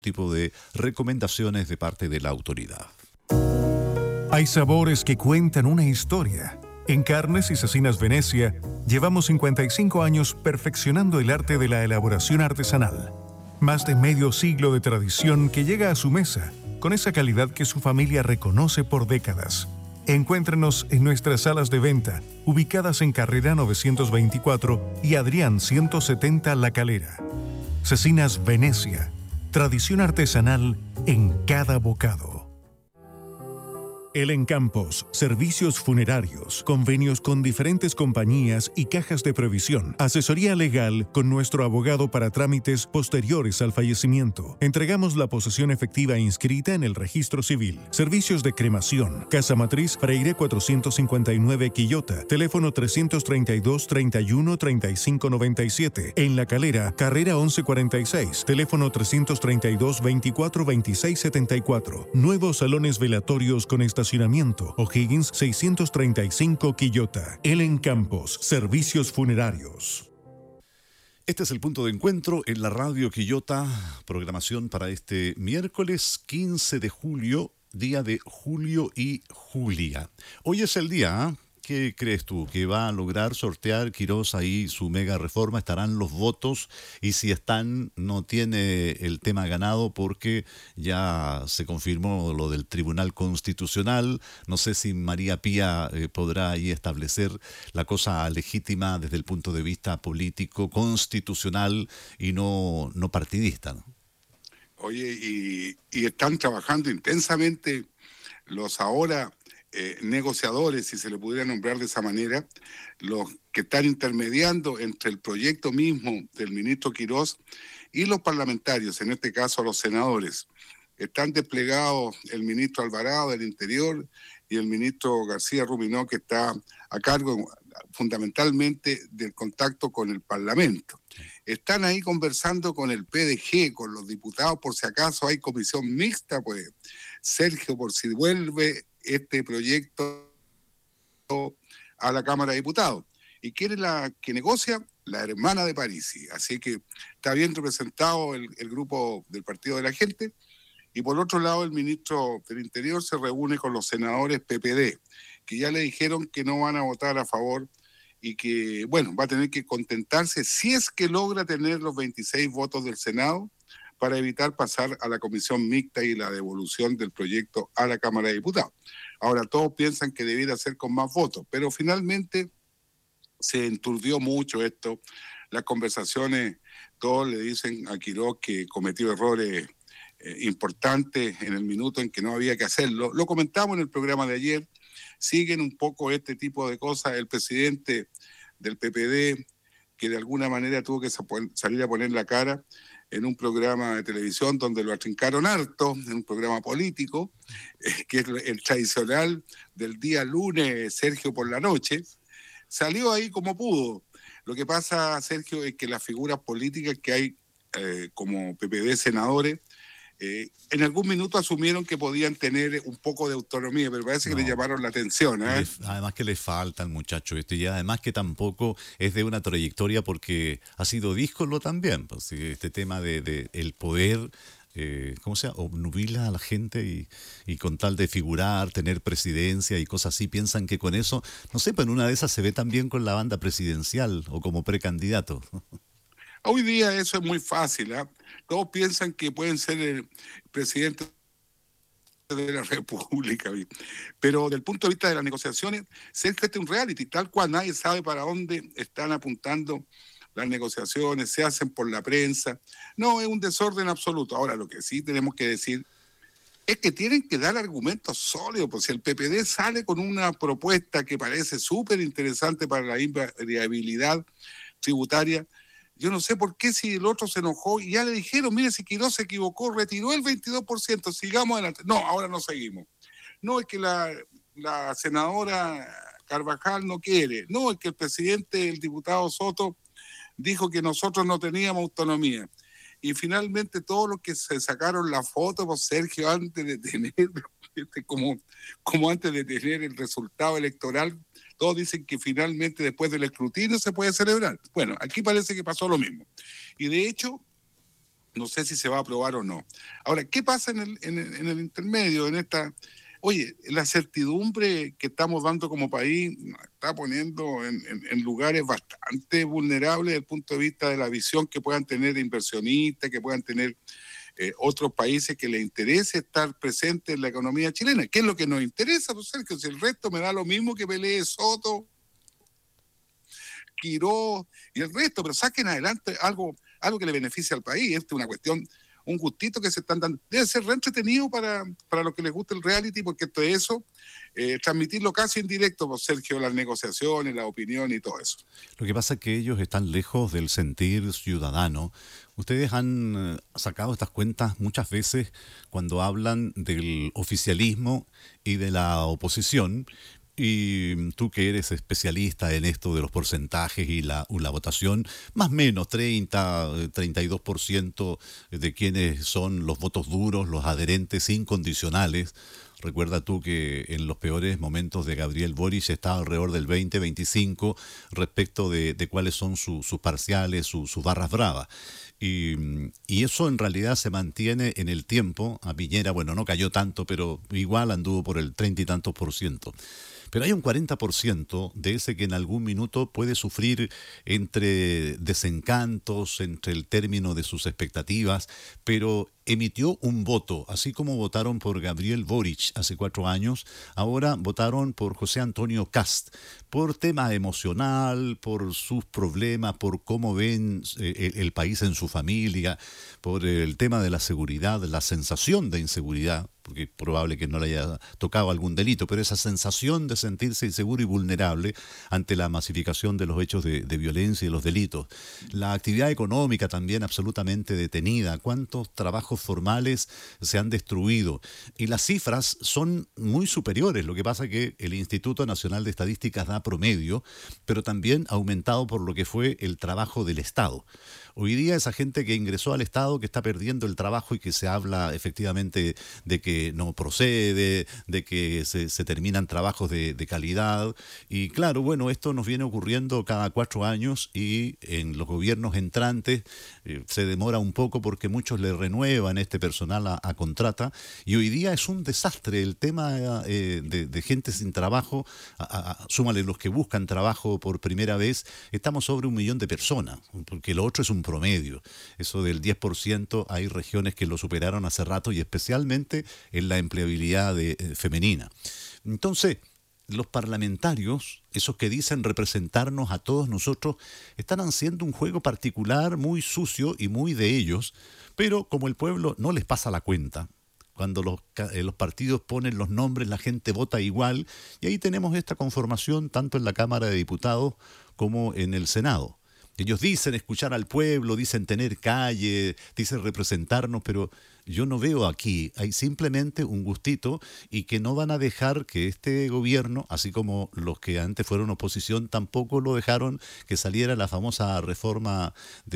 tipo de recomendaciones de parte de la autoridad. Hay sabores que cuentan una historia. En Carnes y Cecinas Venecia llevamos 55 años perfeccionando el arte de la elaboración artesanal. Más de medio siglo de tradición que llega a su mesa con esa calidad que su familia reconoce por décadas. Encuéntrenos en nuestras salas de venta, ubicadas en Carrera 924 y Adrián 170 La Calera. Cecinas Venecia, tradición artesanal en cada bocado. Elen Campos, servicios funerarios, convenios con diferentes compañías y cajas de previsión, asesoría legal con nuestro abogado para trámites posteriores al fallecimiento. Entregamos la posesión efectiva inscrita en el registro civil. Servicios de cremación, Casa Matriz, Freire 459 Quillota, teléfono 332-31-3597. En La Calera, Carrera 1146, teléfono 332-24-2674. Nuevos salones velatorios con estacionamiento. O'Higgins 635 Quillota. Elen Campos, servicios funerarios. Este es el punto de encuentro en la Radio Quillota, programación para este miércoles 15 de julio, día de Julio y Julia. Hoy es el día, ¿eh? ¿Qué crees tú? ¿Que va a lograr sortear Quirós ahí su mega reforma? ¿Estarán los votos? Y si están, no tiene el tema ganado porque ya se confirmó lo del Tribunal Constitucional. No sé si María Pía podrá ahí establecer la cosa legítima desde el punto de vista político, constitucional y no partidista, ¿no? Oye, y están trabajando intensamente los ahora negociadores, si se le pudiera nombrar de esa manera, los que están intermediando entre el proyecto mismo del ministro Quirós y los parlamentarios, en este caso los senadores. Están desplegados el ministro Alvarado del Interior y el ministro García Ruminó, que está a cargo fundamentalmente del contacto con el Parlamento. Están ahí conversando con el PDG, con los diputados, por si acaso hay comisión mixta, pues Sergio, por si vuelve este proyecto a la Cámara de Diputados. ¿Y quién es la que negocia? La hermana de Parisi. Así que está bien representado el grupo del Partido de la Gente. Y por otro lado, el ministro del Interior se reúne con los senadores PPD, que ya le dijeron que no van a votar a favor y que, bueno, va a tener que contentarse si es que logra tener los 26 votos del Senado para evitar pasar a la comisión mixta y la devolución del proyecto a la Cámara de Diputados. Ahora, todos piensan que debiera ser con más votos, pero finalmente se enturbió mucho esto. Las conversaciones, todos le dicen a Quirós que cometió errores importantes en el minuto en que no había que hacerlo. Lo comentamos en el programa de ayer. Siguen un poco este tipo de cosas. El presidente del PPD, que de alguna manera tuvo que salir a poner la cara en un programa de televisión donde lo atrincaron harto, en un programa político, que es el tradicional del día lunes, Sergio por la noche, salió ahí como pudo. Lo que pasa, Sergio, es que las figuras políticas que hay como PPD senadores, en algún minuto asumieron que podían tener un poco de autonomía, pero parece que le llamaron la atención. Además que le falta al muchacho y además que tampoco es de una trayectoria porque ha sido díscolo también. Pues, este tema de el poder, ¿cómo se llama? Obnubila a la gente y con tal de figurar, tener presidencia y cosas así, piensan que con eso, no sé, pero en una de esas se ve también con la banda presidencial o como precandidato. Hoy día eso es muy fácil, ¿eh? Todos piensan que pueden ser el presidente de la República, pero desde el punto de vista de las negociaciones, Sergio, este es un reality, tal cual nadie sabe para dónde están apuntando las negociaciones, se hacen por la prensa. No, es un desorden absoluto. Ahora, lo que sí tenemos que decir es que tienen que dar argumentos sólidos, pues si el PPD sale con una propuesta que parece súper interesante para la invariabilidad tributaria, yo no sé por qué si el otro se enojó y ya le dijeron, mire, si Quirós se equivocó, retiró el 22%, sigamos adelante. No, ahora no seguimos. No, es que la senadora Carvajal no quiere. No, es que el presidente, el diputado Soto, dijo que nosotros no teníamos autonomía. Y finalmente todos los que se sacaron la foto, pues Sergio, antes de tener, como antes de tener el resultado electoral, todos dicen que finalmente después del escrutinio se puede celebrar. Bueno, aquí parece que pasó lo mismo. Y de hecho, no sé si se va a aprobar o no. Ahora, ¿qué pasa en el intermedio, en esta... Oye, la certidumbre que estamos dando como país nos está poniendo en lugares bastante vulnerables desde el punto de vista de la visión que puedan tener inversionistas, que puedan tener otros países que les interese estar presentes en la economía chilena. ¿Qué es lo que nos interesa, pues, Sergio? Si el resto me da lo mismo que pelee Soto, Quirós y el resto, pero saquen adelante algo que le beneficie al país. Esta es una cuestión, un gustito que se están dando. Debe ser re entretenido para los que les gusta el reality, porque esto es eso, transmitirlo casi en directo, pues, Sergio, las negociaciones, la opinión y todo eso. Lo que pasa es que ellos están lejos del sentir ciudadano. Ustedes han sacado estas cuentas muchas veces cuando hablan del oficialismo y de la oposición. Y tú que eres especialista en esto de los porcentajes y la votación, más o menos 32% de quienes son los votos duros, los adherentes incondicionales. Recuerda tú que en los peores momentos de Gabriel Boric está alrededor del 20-25 respecto de cuáles son sus parciales, sus barras bravas. Y eso en realidad se mantiene en el tiempo. A Piñera, bueno, no cayó tanto, pero igual anduvo por el 30 y tantos por ciento. Pero hay un 40% de ese que en algún minuto puede sufrir entre desencantos, entre el término de sus expectativas, pero emitió un voto, así como votaron por Gabriel Boric hace 4 años, ahora votaron por José Antonio Kast, por tema emocional, por sus problemas, por cómo ven el país en su familia, por el tema de la seguridad, la sensación de inseguridad, porque es probable que no le haya tocado algún delito, pero esa sensación de sentirse inseguro y vulnerable ante la masificación de los hechos de violencia y los delitos. La actividad económica también absolutamente detenida. ¿Cuántos trabajos formales se han destruido? Y las cifras son muy superiores. Lo que pasa es que el Instituto Nacional de Estadísticas da promedio, pero también aumentado por lo que fue el trabajo del Estado. Hoy día esa gente que ingresó al Estado, que está perdiendo el trabajo y que se habla efectivamente de que no procede, de que se terminan trabajos de calidad. Y claro, bueno, esto nos viene ocurriendo cada 4 años y en los gobiernos entrantes se demora un poco porque muchos le renuevan este personal a contrata. Y hoy día es un desastre el tema de gente sin trabajo. Súmale los que buscan trabajo por primera vez, estamos sobre 1 millón de personas, porque lo otro es un promedio. Eso del 10%, hay regiones que lo superaron hace rato y especialmente en la empleabilidad femenina. Entonces, los parlamentarios, esos que dicen representarnos a todos nosotros, están haciendo un juego particular muy sucio y muy de ellos, pero como el pueblo no les pasa la cuenta, cuando los partidos ponen los nombres, la gente vota igual, y ahí tenemos esta conformación tanto en la Cámara de Diputados como en el Senado. Ellos dicen escuchar al pueblo, dicen tener calle, dicen representarnos, pero yo no veo aquí, hay simplemente un gustito y que no van a dejar que este gobierno, así como los que antes fueron oposición, tampoco lo dejaron que saliera la famosa reforma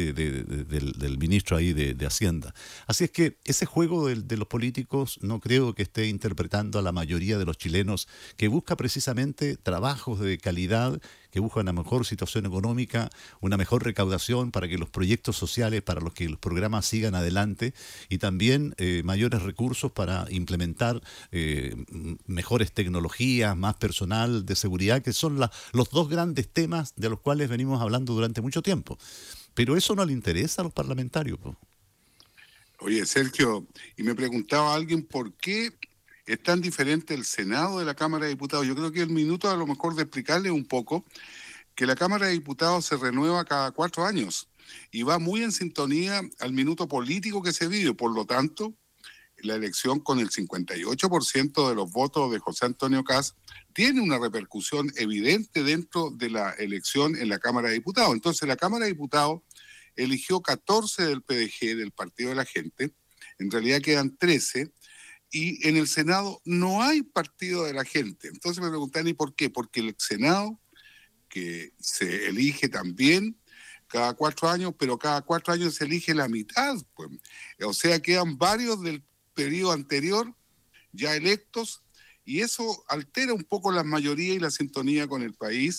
del ministro ahí de Hacienda. Así es que ese juego de los políticos no creo que esté interpretando a la mayoría de los chilenos, que busca precisamente trabajos de calidad, que buscan una mejor situación económica, una mejor recaudación para que los proyectos sociales, para los que los programas sigan adelante, y también mayores recursos para implementar mejores tecnologías, más personal de seguridad, que son los 2 grandes temas de los cuales venimos hablando durante mucho tiempo. Pero eso no le interesa a los parlamentarios, po. Oye, Sergio, y me preguntaba alguien por qué es tan diferente el Senado de la Cámara de Diputados. Yo creo que es el minuto a lo mejor de explicarle un poco que la Cámara de Diputados se renueva cada 4 años y va muy en sintonía al minuto político que se vive. Por lo tanto, la elección con el 58% de los votos de José Antonio Kast tiene una repercusión evidente dentro de la elección en la Cámara de Diputados. Entonces, la Cámara de Diputados eligió 14 del PDG, del Partido de la Gente, en realidad quedan 13, y en el Senado no hay Partido de la Gente. Entonces me preguntan, ¿y por qué? Porque el Senado, que se elige también cada 4 años, pero cada 4 años se elige la mitad, pues. O sea, quedan varios del periodo anterior ya electos, y eso altera un poco la mayoría y la sintonía con el país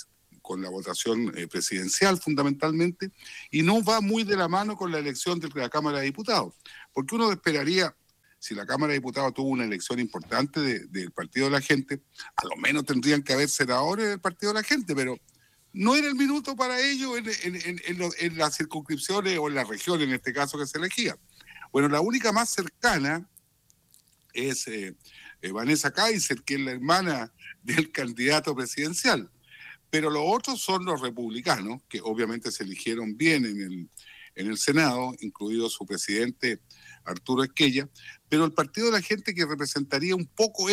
con la votación presidencial fundamentalmente, y no va muy de la mano con la elección de la Cámara de Diputados, porque uno esperaría, si la Cámara de Diputados tuvo una elección importante del Partido de la Gente, a lo menos tendrían que haber senadores del Partido de la Gente, pero no era el minuto para ello en las circunscripciones o en la región, en este caso, que se elegía. Bueno, la única más cercana es Vanessa Kaiser, que es la hermana del candidato presidencial. Pero los otros son los republicanos, que obviamente se eligieron bien en el Senado, incluido su presidente Arturo Esquella, pero el Partido de la Gente, que representaría un poco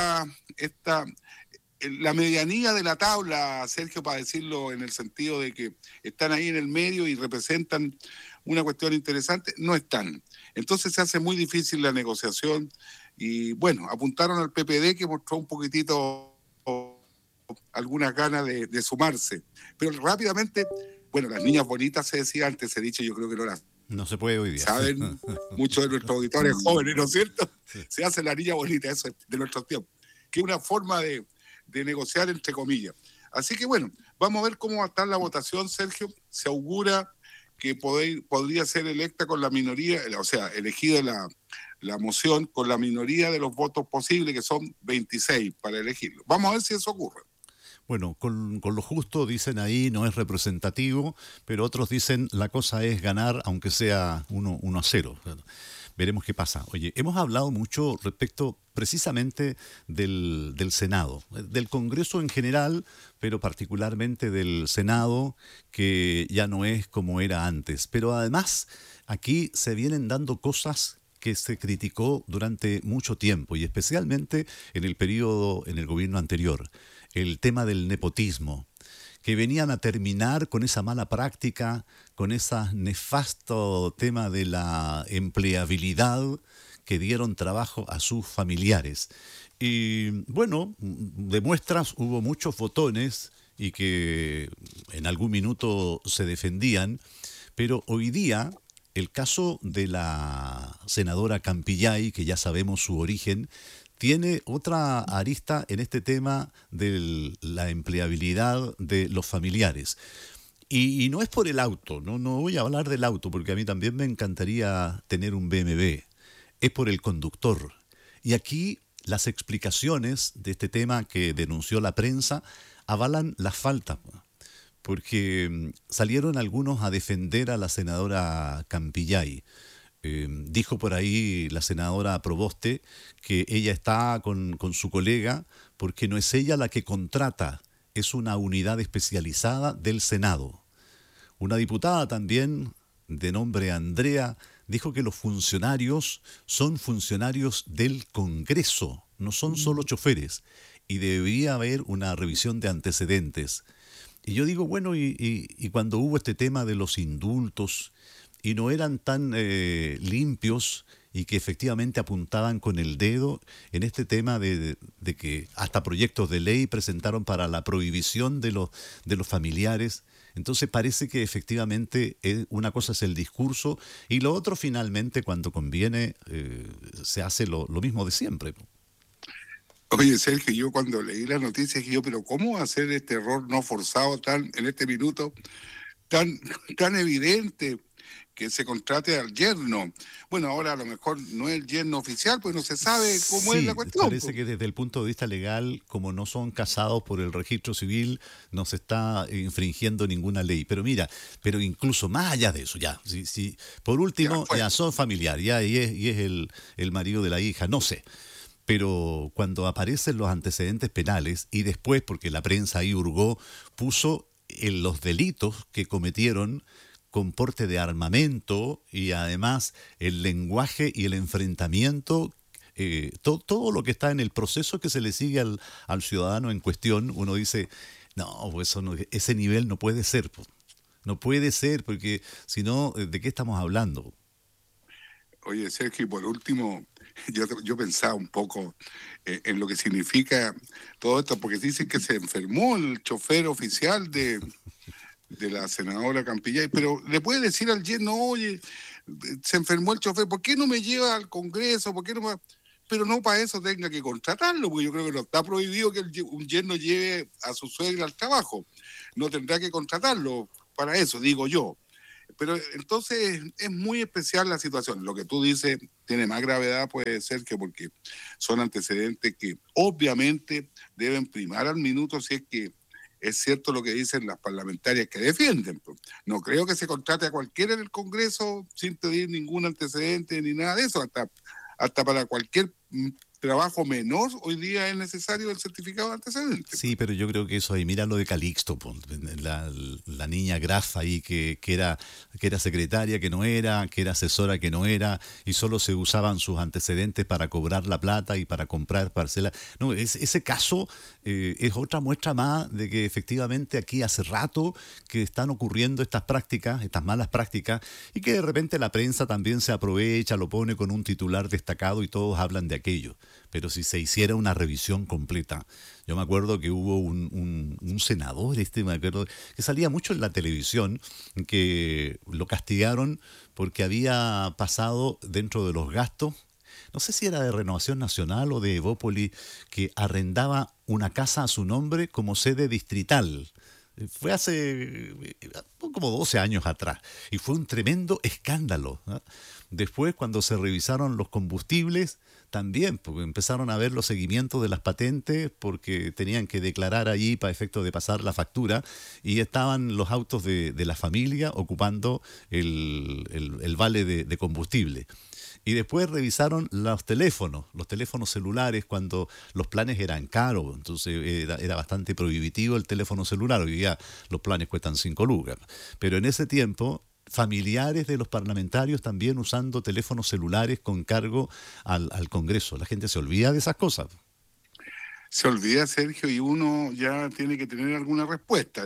la medianía de la tabla, Sergio, para decirlo en el sentido de que están ahí en el medio y representan una cuestión interesante, no están. Entonces se hace muy difícil la negociación y bueno, apuntaron al PPD, que mostró un poquitito algunas ganas de sumarse. Pero rápidamente, bueno, las niñas bonitas se decía antes, he dicho, yo creo que no se puede hoy día. Saben muchos de nuestros auditores jóvenes, ¿no es cierto? Sí. Se hace la niña bonita, eso es de nuestros tiempos, que es una forma de negociar entre comillas. Así que bueno, vamos a ver cómo va a estar la votación, Sergio. Se augura que podría ser electa con la minoría, o sea, elegida la moción con la minoría de los votos posibles, que son 26 para elegirlo. Vamos a ver si eso ocurre. Bueno, con lo justo, dicen ahí, no es representativo, pero otros dicen la cosa es ganar, aunque sea 1-0. Veremos qué pasa. Oye, hemos hablado mucho respecto precisamente del Senado, del Congreso en general, pero particularmente del Senado, que ya no es como era antes. Pero además, aquí se vienen dando cosas que se criticó durante mucho tiempo, y especialmente en el periodo, en el gobierno anterior. El tema del nepotismo, que venían a terminar con esa mala práctica, con ese nefasto tema de la empleabilidad, que dieron trabajo a sus familiares. Y bueno, de muestras hubo muchos botones y que en algún minuto se defendían, pero hoy día el caso de la senadora Campillay, que ya sabemos su origen, tiene otra arista en este tema de la empleabilidad de los familiares. Y no es por el auto, no voy a hablar del auto, porque a mí también me encantaría tener un BMW. Es por el conductor. Y aquí las explicaciones de este tema que denunció la prensa avalan la falta, porque salieron algunos a defender a la senadora Campillay. Dijo por ahí la senadora Proboste que ella está con su colega porque no es ella la que contrata, es una unidad especializada del Senado. Una diputada también, de nombre Andrea, dijo que los funcionarios son funcionarios del Congreso, no son solo choferes, y debería haber una revisión de antecedentes. Y yo digo, bueno, y cuando hubo este tema de los indultos, y no eran tan limpios y que efectivamente apuntaban con el dedo en este tema de que hasta proyectos de ley presentaron para la prohibición de los familiares. Entonces parece que efectivamente una cosa es el discurso y lo otro finalmente cuando conviene se hace lo mismo de siempre. Oye, Sergio, yo cuando leí la noticia dije yo, pero ¿cómo hacer este error no forzado en este minuto tan evidente? Que se contrate al yerno. Bueno, ahora a lo mejor no es el yerno oficial, pues no se sabe cómo es la cuestión. Parece que desde el punto de vista legal, como no son casados por el registro civil, no se está infringiendo ninguna ley. Pero mira, incluso más allá de eso, ya, si por último, ya son familiares, ya, y es el marido de la hija, no sé. Pero cuando aparecen los antecedentes penales y después, porque la prensa ahí hurgó, puso en los delitos que cometieron con porte de armamento y además el lenguaje y el enfrentamiento, todo lo que está en el proceso que se le sigue al ciudadano en cuestión, uno dice, no, pues eso no, ese nivel no puede ser, no puede ser, porque si no, ¿de qué estamos hablando? Oye, Sergio, y por último, yo pensaba un poco en lo que significa todo esto, porque dicen que se enfermó el chofer oficial de la senadora Campillay, pero le puede decir al yerno, oye, se enfermó el chofer, ¿por qué no me lleva al Congreso? ¿Por qué no me...? pero no para eso tenga que contratarlo, porque yo creo que no está prohibido que un yerno lleve a su suegra al trabajo. No tendrá que contratarlo para eso, digo yo. Pero entonces es muy especial la situación. Lo que tú dices tiene más gravedad, puede ser que porque son antecedentes que obviamente deben primar al minuto si es que es cierto lo que dicen las parlamentarias que defienden. No creo que se contrate a cualquiera en el Congreso sin pedir ningún antecedente ni nada de eso. Hasta para cualquier trabajo menor hoy día es necesario el certificado de antecedentes. Sí, pero yo creo que eso ahí, mira lo de Calixto, la niña Graf ahí que era secretaria que no era, que era asesora que no era, y solo se usaban sus antecedentes para cobrar la plata y para comprar parcelas. No, ese caso es otra muestra más de que efectivamente aquí hace rato que están ocurriendo estas prácticas, estas malas prácticas, y que de repente la prensa también se aprovecha, lo pone con un titular destacado y todos hablan de aquello. Pero si se hiciera una revisión completa, yo me acuerdo que hubo un senador, me acuerdo, que salía mucho en la televisión, que lo castigaron porque había pasado dentro de los gastos, no sé si era de Renovación Nacional o de Evópoli, que arrendaba una casa a su nombre como sede distrital. Fue hace como 12 años atrás y fue un tremendo escándalo, ¿no? Después, cuando se revisaron los combustibles, también porque empezaron a ver los seguimientos de las patentes porque tenían que declarar allí para efecto de pasar la factura y estaban los autos de la familia ocupando el vale de combustible. Y después revisaron los teléfonos celulares cuando los planes eran caros, entonces era bastante prohibitivo el teléfono celular, hoy día los planes cuestan 5 lucas, pero en ese tiempo familiares de los parlamentarios también usando teléfonos celulares con cargo al Congreso. La gente se olvida de esas cosas. Se olvida, Sergio, y uno ya tiene que tener alguna respuesta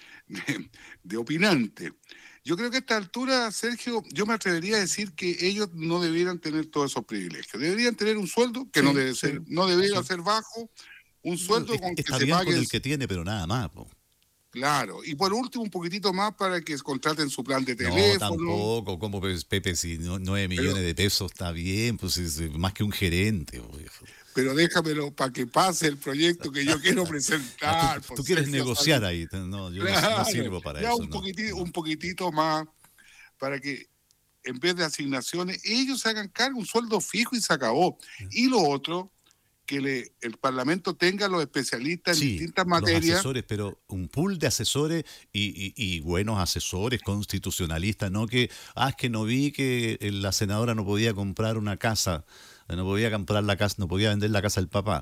de opinante. Yo creo que a esta altura, Sergio, yo me atrevería a decir que ellos no debieran tener todos esos privilegios. Deberían tener un sueldo que no debería ser bajo, un sueldo con que se pague. Con el que tiene, pero nada más, po. Claro, y por último un poquitito más para que contraten su plan de teléfono. No, tampoco, como Pepe, si 9 millones de pesos está bien, pues es más que un gerente. Pero déjamelo para que pase el proyecto que yo quiero presentar. Tú quieres negociar ahí, no, yo no sirvo para ya eso. Un poquitito más para que en vez de asignaciones ellos se hagan cargo, un sueldo fijo y se acabó. Y lo otro, que el Parlamento tenga los especialistas en distintas materias. Los asesores, pero un pool de asesores y buenos asesores constitucionalistas, no que, es que no vi que la senadora no podía comprar una casa, no podía comprar la casa, no podía vender la casa del papá.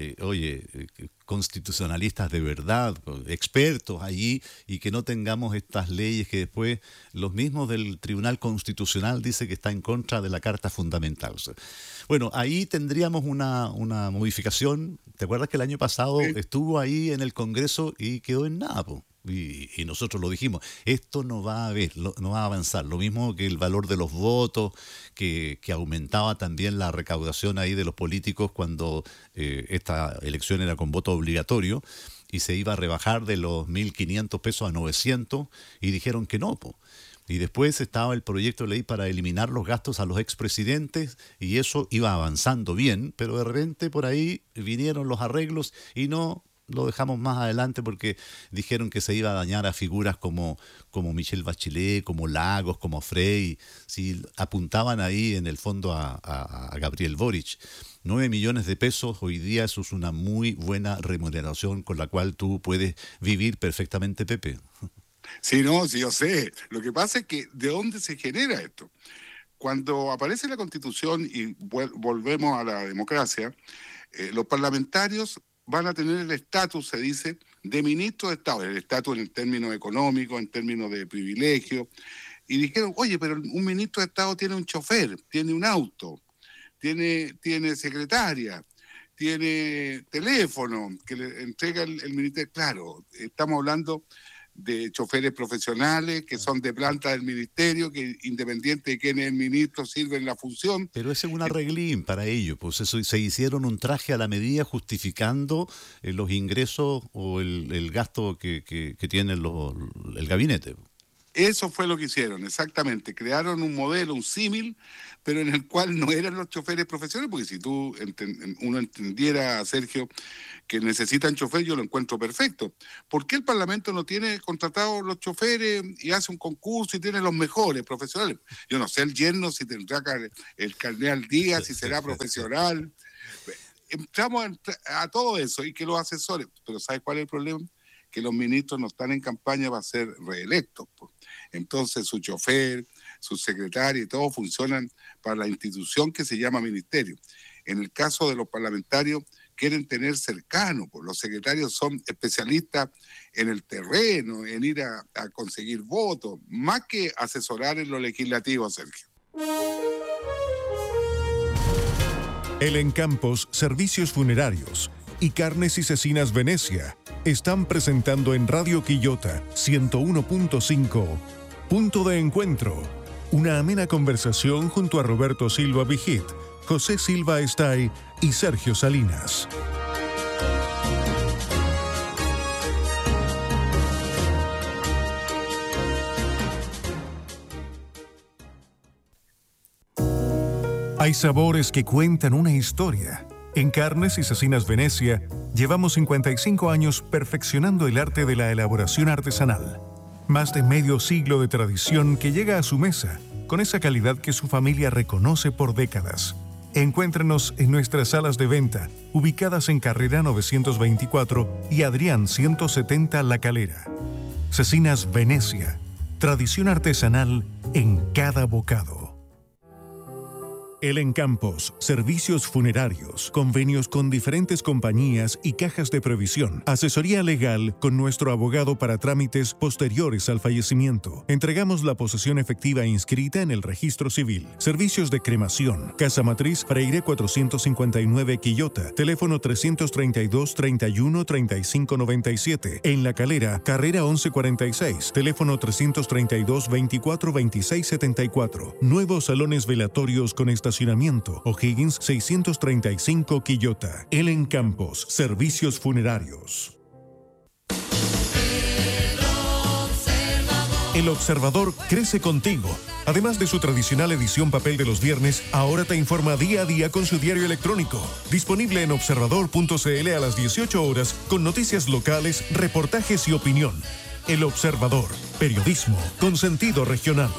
Constitucionalistas de verdad, expertos allí, y que no tengamos estas leyes que después los mismos del Tribunal Constitucional dice que está en contra de la Carta Fundamental. O sea, bueno, ahí tendríamos una modificación. ¿Te acuerdas que el año pasado estuvo ahí en el Congreso y quedó en nada, po? Y nosotros lo dijimos, esto no va a avanzar. Lo mismo que el valor de los votos, que aumentaba también la recaudación ahí de los políticos cuando esta elección era con voto obligatorio y se iba a rebajar de los 1.500 pesos a 900 y dijeron que no, po. Y después estaba el proyecto de ley para eliminar los gastos a los expresidentes y eso iba avanzando bien, pero de repente por ahí vinieron los arreglos y no lo dejamos más adelante porque dijeron que se iba a dañar a figuras como Michelle Bachelet, como Lagos, como Frey. Si apuntaban ahí en el fondo a Gabriel Boric. 9 millones de pesos, hoy día eso es una muy buena remuneración con la cual tú puedes vivir perfectamente, Pepe. Sí, yo sé. Lo que pasa es que ¿de dónde se genera esto? Cuando aparece la Constitución y volvemos a la democracia, los parlamentarios van a tener el estatus, se dice, de ministro de Estado, el estatus en términos económicos, en términos de privilegio. Y dijeron, oye, pero un ministro de Estado tiene un chofer, tiene un auto, tiene secretaria, tiene teléfono que le entrega el ministerio. Claro, estamos hablando de choferes profesionales que son de planta del ministerio, que independiente de quién es el ministro, sirven la función. Pero ese es un arreglín para ello, pues eso, se hicieron un traje a la medida justificando los ingresos o el gasto que tiene el gabinete. Eso fue lo que hicieron, exactamente. Crearon un modelo, un símil, pero en el cual no eran los choferes profesionales, porque si uno entendiera, Sergio, que necesitan chofer, yo lo encuentro perfecto. ¿Por qué el Parlamento no tiene contratados los choferes y hace un concurso y tiene los mejores profesionales? Yo no sé el yerno si tendrá el carnet al día, si será profesional. Entramos a todo eso y que los asesores, pero ¿sabe cuál es el problema? Que los ministros no están en campaña para ser reelectos. Entonces su chofer, su secretario y todo funcionan para la institución que se llama ministerio. En el caso de los parlamentarios, quieren tener cercano, pues los secretarios son especialistas en el terreno, en ir a conseguir votos, más que asesorar en lo legislativo, Sergio. El Encampos Servicios Funerarios y Carnes y Cecinas Venecia están presentando en Radio Quillota 101.5 Punto de Encuentro, una amena conversación junto a Roberto Silva Vigit, José Silva Estay y Sergio Salinas. Hay sabores que cuentan una historia. En Carnes y Cecinas Venecia llevamos 55 años perfeccionando el arte de la elaboración artesanal. Más de medio siglo de tradición que llega a su mesa con esa calidad que su familia reconoce por décadas. Encuéntrenos en nuestras salas de venta, ubicadas en Carrera 924 y Adrián 170 La Calera. Cecinas Venecia, tradición artesanal en cada bocado. El Encampos, servicios funerarios, convenios con diferentes compañías y cajas de previsión, asesoría legal con nuestro abogado para trámites posteriores al fallecimiento. Entregamos la posesión efectiva inscrita en el registro civil. Servicios de cremación, Casa Matriz, Freire 459 Quillota, teléfono 332-31-3597. En La Calera, Carrera 1146, teléfono 332-24-2674. Nuevos salones velatorios con estacionamiento. O'Higgins 635 Quillota. El Encampos, servicios funerarios. El Observador crece contigo. Además de su tradicional edición papel de los viernes, ahora te informa día a día con su diario electrónico. Disponible en observador.cl a las 18 horas con noticias locales, reportajes y opinión. El Observador, periodismo con sentido regional.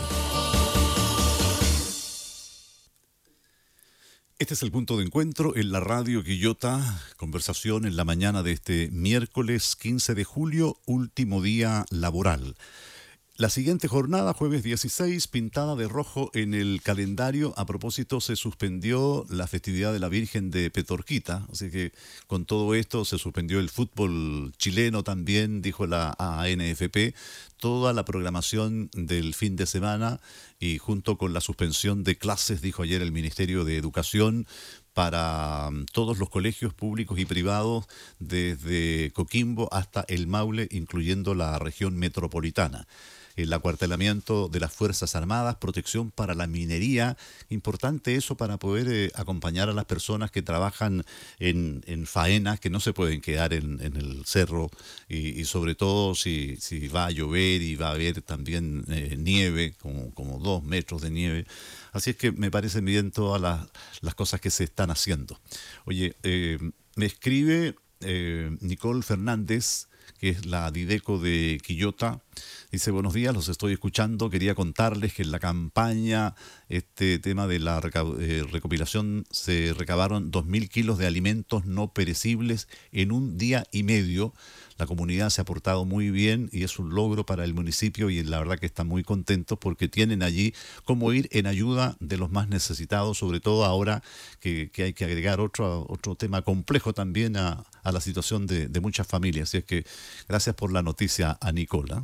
Este es el punto de encuentro en la Radio Quillota, conversación en la mañana de este miércoles 15 de julio, último día laboral. La siguiente jornada, jueves 16, pintada de rojo en el calendario. A propósito, se suspendió la festividad de la Virgen de Petorquita, así que con todo esto se suspendió el fútbol chileno también, dijo la ANFP, toda la programación del fin de semana y junto con la suspensión de clases, dijo ayer el Ministerio de Educación, para todos los colegios públicos y privados desde Coquimbo hasta el Maule, incluyendo la región metropolitana. El acuartelamiento de las Fuerzas Armadas, protección para la minería, importante eso para poder acompañar a las personas que trabajan en faenas que no se pueden quedar en el cerro y sobre todo si va a llover y va a haber también nieve, como 2 metros de nieve. Así es que me parecen bien todas las cosas que se están haciendo. Oye, me escribe Nicole Fernández, que es la Dideco de Quillota. Dice, buenos días, los estoy escuchando. Quería contarles que en la campaña, este tema de la recopilación, se recabaron 2.000 kilos de alimentos no perecibles en un día y medio. La comunidad se ha portado muy bien y es un logro para el municipio y la verdad que están muy contentos porque tienen allí cómo ir en ayuda de los más necesitados, sobre todo ahora que hay que agregar otro tema complejo también a la situación de muchas familias. Así es que gracias por la noticia a Nicola.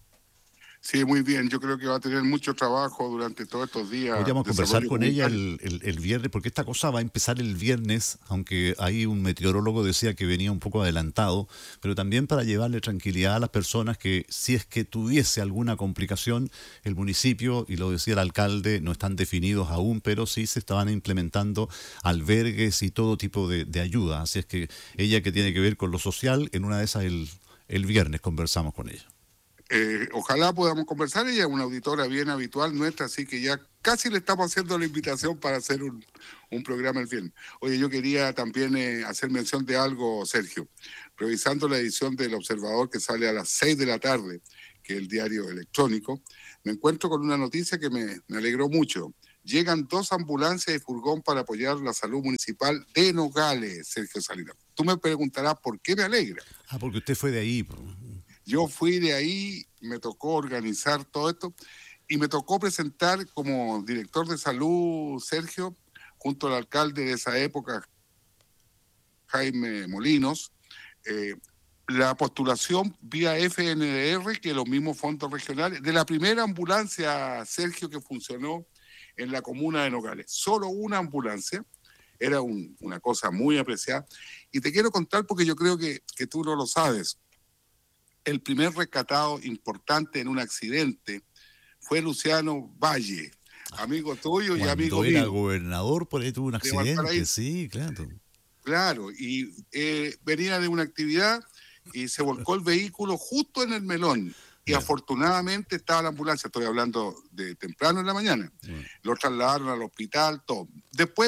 Sí, muy bien. Yo creo que va a tener mucho trabajo durante todos estos días. Podríamos conversar con ella el viernes, porque esta cosa va a empezar el viernes, aunque ahí un meteorólogo decía que venía un poco adelantado, pero también para llevarle tranquilidad a las personas que si es que tuviese alguna complicación, el municipio, y lo decía el alcalde, no están definidos aún, pero sí se estaban implementando albergues y todo tipo de ayuda. Así es que ella, que tiene que ver con lo social, en una de esas el viernes conversamos con ella. Ojalá podamos conversar. Ella es una auditora bien habitual nuestra, así que ya casi le estamos haciendo la invitación para hacer un programa el viernes. Oye, yo quería también hacer mención de algo, Sergio. Revisando la edición del Observador que sale a las 6 de la tarde, que es el diario electrónico, me encuentro con una noticia que me alegró mucho. Llegan 2 ambulancias y furgón para apoyar la salud municipal de Nogales, Sergio Salinas. Tú me preguntarás por qué me alegra. Porque usted fue de ahí. Yo fui de ahí, me tocó organizar todo esto y me tocó presentar como director de salud, Sergio, junto al alcalde de esa época, Jaime Molinos, la postulación vía FNDR, que los mismos fondos regionales, de la primera ambulancia, Sergio, que funcionó en la comuna de Nogales. Solo una ambulancia, era una cosa muy apreciada. Y te quiero contar porque yo creo que tú no lo sabes. El primer rescatado importante en un accidente fue Luciano Valle, amigo tuyo y amigo mío. Cuando era gobernador, por ahí tuvo un accidente, sí, claro. Claro, y venía de una actividad y se volcó el vehículo justo en el melón. Y afortunadamente estaba la ambulancia, estoy hablando de temprano en la mañana. Lo trasladaron al hospital, todo. Después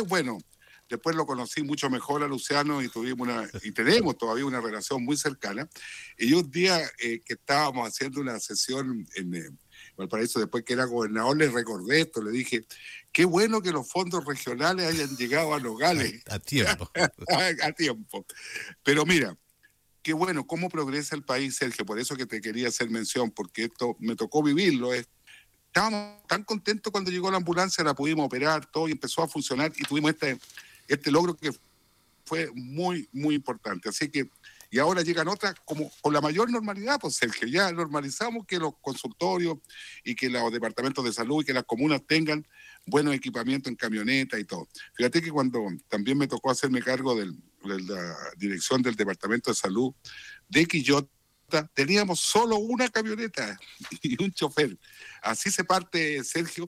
lo conocí mucho mejor a Luciano y tenemos todavía una relación muy cercana. Y un día que estábamos haciendo una sesión en Valparaíso, después que era gobernador, le recordé esto, le dije, qué bueno que los fondos regionales hayan llegado a Nogales. A tiempo. A tiempo. Pero mira, qué bueno, cómo progresa el país, Sergio, por eso que te quería hacer mención, porque esto me tocó vivirlo. Estábamos tan contentos cuando llegó la ambulancia, la pudimos operar, todo, y empezó a funcionar, y tuvimos este logro que fue muy, muy importante. Así que, y ahora llegan otras como con la mayor normalidad, pues Sergio, ya normalizamos que los consultorios y que los departamentos de salud y que las comunas tengan buenos equipamientos en camioneta y todo. Fíjate que cuando también me tocó hacerme cargo de la dirección del departamento de salud de Quillota, teníamos solo una camioneta y un chofer. Así se parte, Sergio,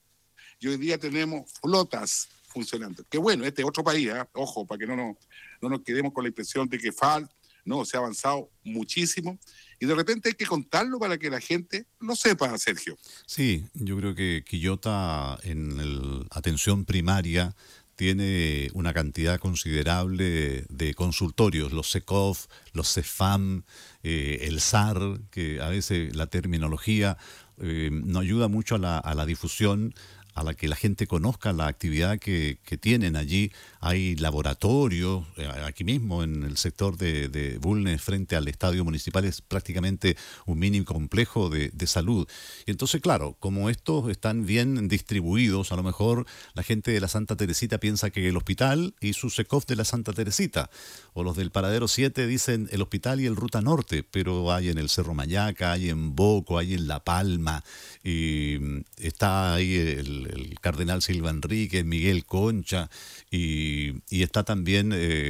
y hoy día tenemos flotas funcionando. Qué bueno, este es otro país, ojo, para que no nos quedemos con la impresión de que se ha avanzado muchísimo y de repente hay que contarlo para que la gente lo sepa, Sergio. Sí, yo creo que Quillota en atención primaria tiene una cantidad considerable de consultorios, los SECOF, los CEFAM, el SAR, que a veces la terminología nos ayuda mucho a la difusión, a la que la gente conozca la actividad que tienen allí. Hay laboratorios, aquí mismo en el sector de Bulnes, frente al estadio municipal, es prácticamente un mini complejo de salud. Y entonces, claro, como estos están bien distribuidos, a lo mejor la gente de la Santa Teresita piensa que el hospital y su SECOF de la Santa Teresita, o los del Paradero 7 dicen el hospital y el Ruta Norte, pero hay en el Cerro Mayaca, hay en Boco, hay en La Palma, y está ahí el Cardenal Silva Enrique, Miguel Concha, y está también,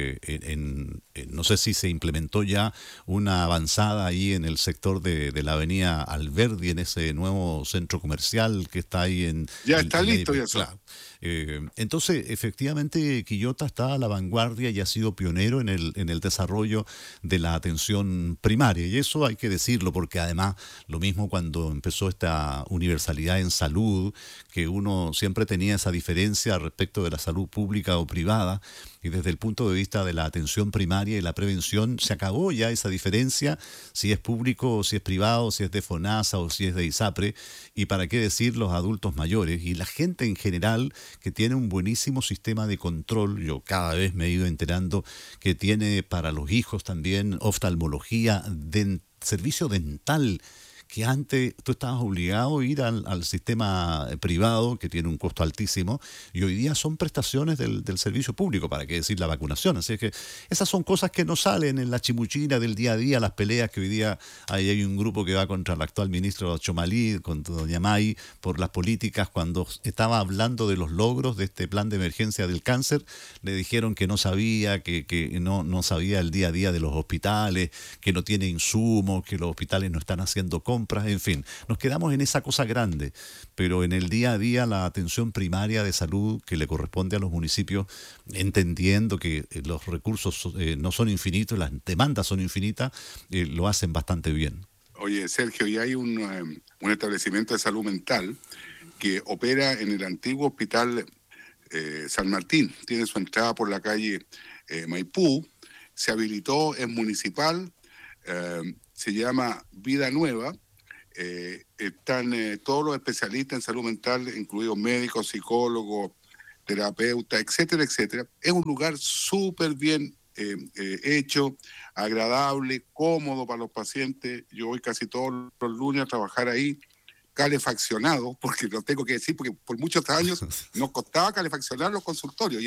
no sé si se implementó ya una avanzada ahí en el sector de la avenida Alberdi, en ese nuevo centro comercial que está ahí en... Ya está listo, ya claro. Entonces, efectivamente, Quillota está a la vanguardia y ha sido pionero en el desarrollo de la atención primaria. Y eso hay que decirlo porque además, lo mismo cuando empezó esta universalidad en salud, que uno siempre tenía esa diferencia respecto de la salud pública o privada, y desde el punto de vista de la atención primaria y la prevención se acabó ya esa diferencia, si es público o si es privado, si es de FONASA o si es de ISAPRE, y para qué decir los adultos mayores y la gente en general que tiene un buenísimo sistema de control. Yo cada vez me he ido enterando que tiene para los hijos también oftalmología, servicio dental, que antes tú estabas obligado a ir al sistema privado, que tiene un costo altísimo, y hoy día son prestaciones del servicio público, para qué decir la vacunación. Así que esas son cosas que no salen en la chimuchina del día a día, las peleas que hoy día hay un grupo que va contra el actual ministro Chomalí, contra doña May, por las políticas. Cuando estaba hablando de los logros de este plan de emergencia del cáncer, le dijeron que no sabía, que no sabía el día a día de los hospitales, que no tiene insumos, que los hospitales no están haciendo compras, en fin, nos quedamos en esa cosa grande, pero en el día a día la atención primaria de salud que le corresponde a los municipios, entendiendo que los recursos no son infinitos, las demandas son infinitas, lo hacen bastante bien. Oye, Sergio, y hay un establecimiento de salud mental que opera en el antiguo hospital San Martín. Tiene su entrada por la calle Maipú, se habilitó, es municipal, se llama Vida Nueva. Están todos los especialistas en salud mental, incluidos médicos, psicólogos, terapeutas, etcétera, etcétera. Es un lugar súper bien hecho, agradable, cómodo para los pacientes. Yo voy casi todos los lunes a trabajar ahí, calefaccionado, porque lo tengo que decir, porque por muchos años nos costaba calefaccionar los consultorios y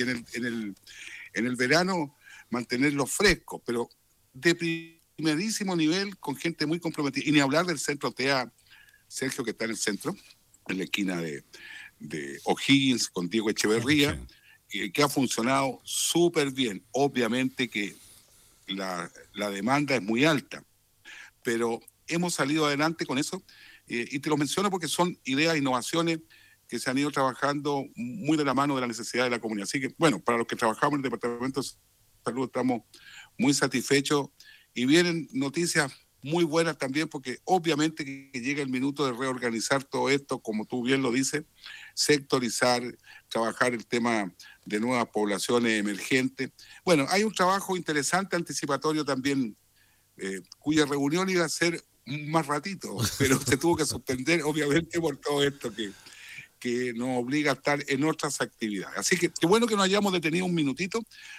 en el verano mantenerlos frescos, pero de primerísimo nivel, con gente muy comprometida. Y ni hablar del centro TEA, Sergio, que está en el centro, en la esquina de O'Higgins, con Diego Echeverría, que ha funcionado súper bien. Obviamente que la demanda es muy alta, pero hemos salido adelante con eso, y te lo menciono porque son ideas, innovaciones que se han ido trabajando muy de la mano de la necesidad de la comunidad. Así que, bueno, para los que trabajamos en el Departamento de Salud estamos muy satisfechos y vienen noticias muy buenas también, porque obviamente que llega el minuto de reorganizar todo esto, como tú bien lo dices, sectorizar, trabajar el tema de nuevas poblaciones emergentes. Bueno, hay un trabajo interesante anticipatorio también, cuya reunión iba a ser más ratito, pero se tuvo que suspender, obviamente, por todo esto que nos obliga a estar en otras actividades. Así que qué bueno que nos hayamos detenido un minutito.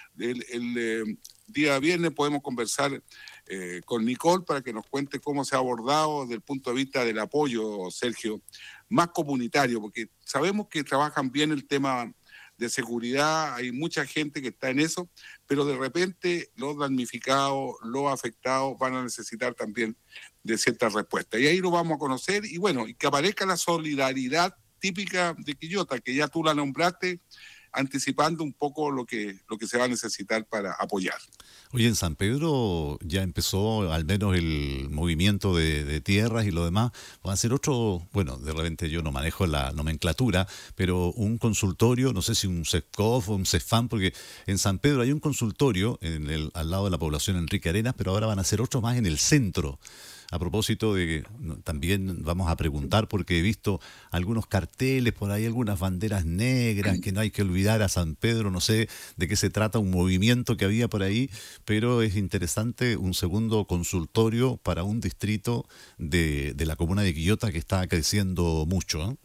El día viernes podemos conversar con Nicole para que nos cuente cómo se ha abordado desde el punto de vista del apoyo, Sergio, más comunitario, porque sabemos que trabajan bien el tema de seguridad, hay mucha gente que está en eso, pero de repente los damnificados, los afectados van a necesitar también de ciertas respuestas. Y ahí lo vamos a conocer, y bueno, y que aparezca la solidaridad típica de Quillota, que ya tú la nombraste, anticipando un poco lo que se va a necesitar para apoyar. Oye, en San Pedro ya empezó al menos el movimiento de tierras y lo demás. Va a ser otro, bueno, de repente yo no manejo la nomenclatura, pero un consultorio, no sé si un CESCOF o un CESFAM, porque en San Pedro hay un consultorio al lado de la población Enrique Arenas, pero ahora van a ser otros más en el centro. A propósito de que también vamos a preguntar, porque he visto algunos carteles por ahí, algunas banderas negras, que no hay que olvidar a San Pedro, no sé de qué se trata, un movimiento que había por ahí, pero es interesante un segundo consultorio para un distrito de la comuna de Quillota que está creciendo mucho, ¿eh?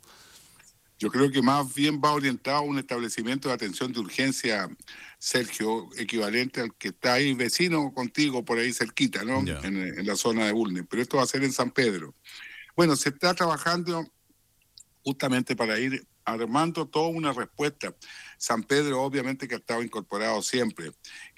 Yo creo que más bien va orientado a un establecimiento de atención de urgencia, Sergio, equivalente al que está ahí vecino contigo, por ahí cerquita, ¿no? Ya. En la zona de Bulnes. Pero esto va a ser en San Pedro. Bueno, se está trabajando justamente para ir armando toda una respuesta. San Pedro obviamente que ha estado incorporado siempre.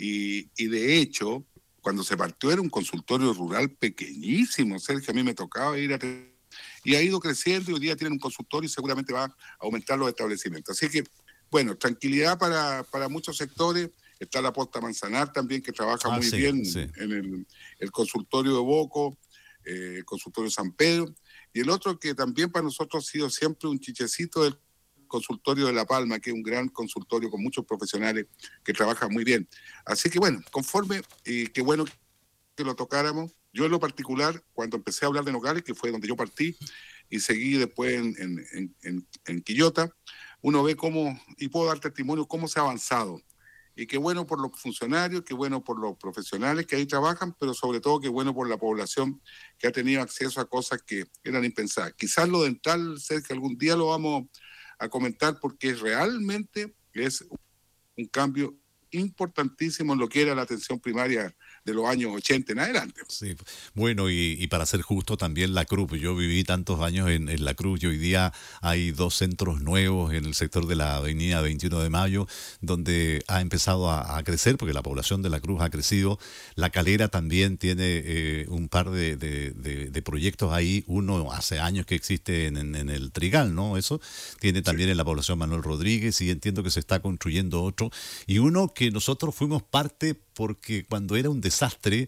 Y de hecho, cuando se partió era un consultorio rural pequeñísimo, Sergio. A mí me tocaba ir y ha ido creciendo, y hoy día tienen un consultorio y seguramente va a aumentar los establecimientos. Así que, bueno, tranquilidad para muchos sectores. Está la Posta Manzanar también, que trabaja muy bien en el consultorio de Boco, el consultorio de San Pedro. Y el otro que también para nosotros ha sido siempre un chichecito del consultorio de La Palma, que es un gran consultorio con muchos profesionales que trabajan muy bien. Así que, bueno, conforme, qué bueno que lo tocáramos. Yo en lo particular, cuando empecé a hablar de Nogales, que fue donde yo partí, y seguí después en Quillota, uno ve cómo, y puedo dar testimonio, cómo se ha avanzado. Y qué bueno por los funcionarios, qué bueno por los profesionales que ahí trabajan, pero sobre todo qué bueno por la población que ha tenido acceso a cosas que eran impensadas. Quizás lo dental, Sergio, algún día lo vamos a comentar, porque realmente es un cambio importantísimo en lo que era la atención primaria de los años 80 en adelante. Sí, bueno, y para ser justo también la Cruz. Yo viví tantos años en la Cruz y hoy día hay 2 centros nuevos en el sector de la avenida 21 de Mayo, donde ha empezado a crecer, porque la población de la Cruz ha crecido. La Calera también tiene un par de proyectos ahí. Uno hace años que existe en el Trigal, ¿no? Eso tiene también en la población Manuel Rodríguez, y entiendo que se está construyendo otro. Y uno que nosotros fuimos parte, porque cuando era un desastre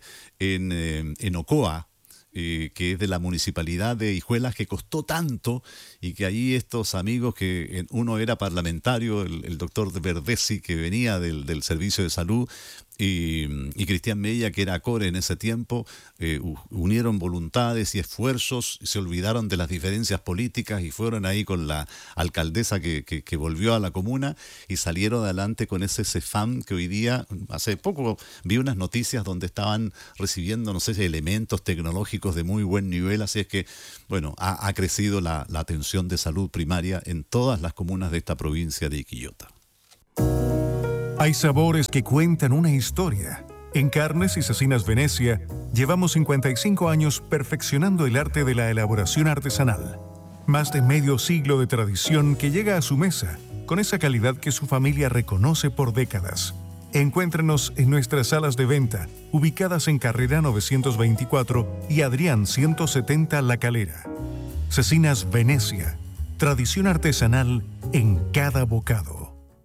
en Ocoa, que es de la municipalidad de Hijuelas, que costó tanto, y que ahí estos amigos, que uno era parlamentario, el doctor Verdesi, que venía del servicio de salud, y Cristian Mella, que era core en ese tiempo, unieron voluntades y esfuerzos, se olvidaron de las diferencias políticas y fueron ahí con la alcaldesa que volvió a la comuna y salieron adelante con ese CEFAM que hoy día, hace poco vi unas noticias donde estaban recibiendo, no sé si elementos tecnológicos de muy buen nivel, así es que, bueno, ha crecido la atención de salud primaria en todas las comunas de esta provincia de Quillota. Hay sabores que cuentan una historia. En Carnes y Cecinas Venecia llevamos 55 años perfeccionando el arte de la elaboración artesanal. Más de medio siglo de tradición que llega a su mesa con esa calidad que su familia reconoce por décadas. Encuéntrenos en nuestras salas de venta, ubicadas en Carrera 924 y Adrián 170 La Calera. Cecinas Venecia, tradición artesanal en cada bocado.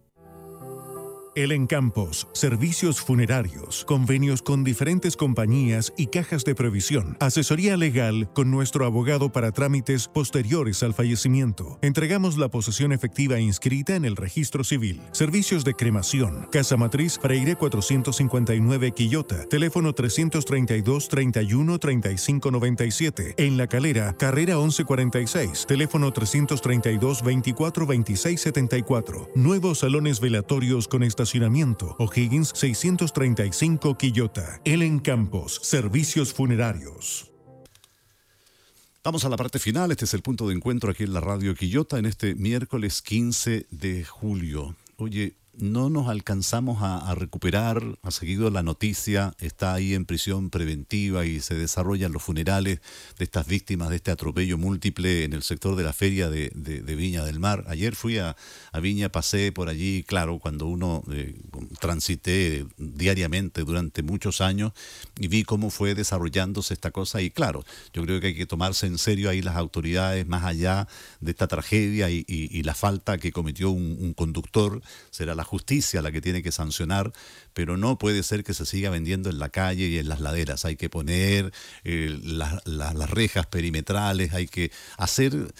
El Encampos, servicios funerarios, convenios con diferentes compañías y cajas de previsión, asesoría legal con nuestro abogado para trámites posteriores al fallecimiento. Entregamos la posesión efectiva e inscrita en el registro civil. Servicios de cremación, Casa Matriz, Freire 459 Quillota, teléfono 332 31 35 97. En La Calera, Carrera 1146, teléfono 332 24 26 74. Nuevos salones velatorios con estacionamiento, O'Higgins 635 Quillota. El Encampos, servicios funerarios. Vamos a la parte final. Este es el punto de encuentro aquí en la Radio Quillota en este miércoles 15 de julio. Oye, no nos alcanzamos a recuperar, ha seguido la noticia, está ahí en prisión preventiva y se desarrollan los funerales de estas víctimas de este atropello múltiple en el sector de la feria de Viña del Mar. Ayer fui a Viña, pasé por allí, claro, cuando uno transité diariamente durante muchos años y vi cómo fue desarrollándose esta cosa y claro, yo creo que hay que tomarse en serio ahí las autoridades más allá de esta tragedia y la falta que cometió un conductor. Será la justicia la que tiene que sancionar, pero no puede ser que se siga vendiendo en la calle y en las laderas. Hay que poner las rejas perimetrales, hay que hacer...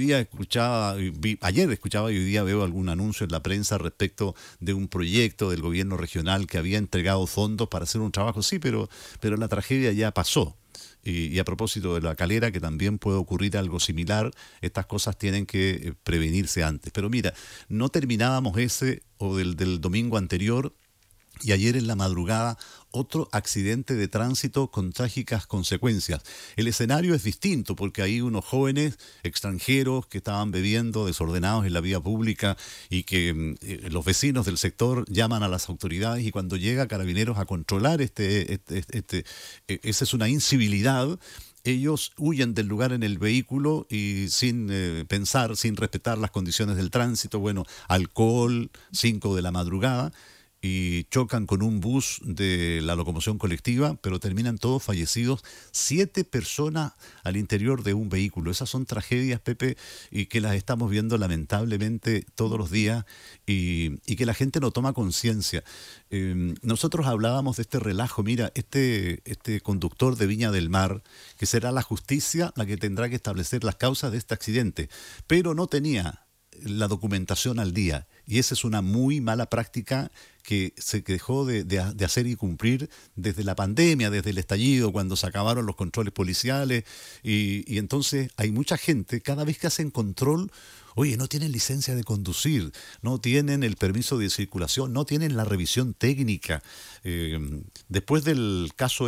Ayer escuchaba y hoy día veo algún anuncio en la prensa respecto de un proyecto del gobierno regional que había entregado fondos para hacer un trabajo, sí, pero la tragedia ya pasó. Y a propósito de La Calera, que también puede ocurrir algo similar, estas cosas tienen que prevenirse antes. Pero mira, no terminábamos ese o del domingo anterior y ayer en la madrugada otro accidente de tránsito con trágicas consecuencias. El escenario es distinto porque hay unos jóvenes extranjeros que estaban bebiendo desordenados en la vía pública y que los vecinos del sector llaman a las autoridades y cuando llega Carabineros a controlar esa es una incivilidad. Ellos huyen del lugar en el vehículo y sin pensar, sin respetar las condiciones del tránsito, bueno, alcohol, 5 de la madrugada, y chocan con un bus de la locomoción colectiva, pero terminan todos fallecidos, 7 personas al interior de un vehículo. Esas son tragedias, Pepe, y que las estamos viendo lamentablemente todos los días y que la gente no toma conciencia. Nosotros hablábamos de este relajo, mira, este conductor de Viña del Mar, que será la justicia la que tendrá que establecer las causas de este accidente, pero no tenía la documentación al día. Y esa es una muy mala práctica que se dejó de hacer y cumplir desde la pandemia, desde el estallido, cuando se acabaron los controles policiales. Y entonces hay mucha gente, cada vez que hacen control, oye, no tienen licencia de conducir, no tienen el permiso de circulación, no tienen la revisión técnica. Después del caso